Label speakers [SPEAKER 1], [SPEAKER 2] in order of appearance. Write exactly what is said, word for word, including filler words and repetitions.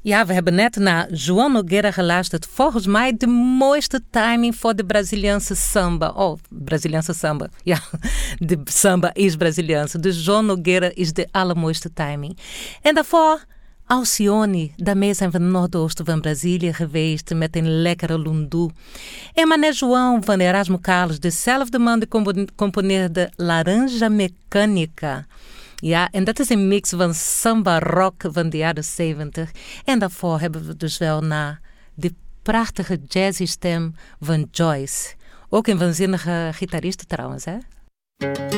[SPEAKER 1] Ja, we hebben net naar João Nogueira geluisterd. Volgens mij de mooiste timing voor de Braziliaanse samba. Oh, Braziliaanse samba. Ja, de samba is Braziliaans. Dus João Nogueira is de allermooiste timing. En daarvoor Alcione. Daarmee zijn we in het noordoosten van Brazilië geweest met een lekkere lundu. En Mané João van Erasmo Carlos, dezelfde man die componeerde Laranja Mecânica. Ja, en dat is een mix van samba-rock van de jaren zeventig. En daarvoor hebben we dus wel naar de prachtige jazzy stem van Joyce. Ook een waanzinnige gitariste trouwens, hè?